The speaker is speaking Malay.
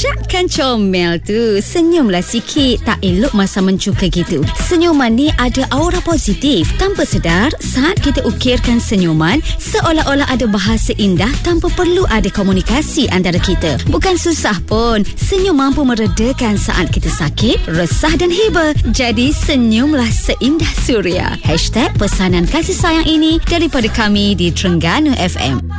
Kan comel tu. Senyumlah sikit. Tak elok masa mencuka gitu. Senyuman ni ada aura positif. Tanpa sedar, saat kita ukirkan senyuman, seolah-olah ada bahasa indah tanpa perlu ada komunikasi antara kita. Bukan susah pun. Senyum mampu meredakan saat kita sakit, resah dan hibah. Jadi senyumlah seindah suria. #pesanan kasih sayang ini daripada kami di Terengganu FM.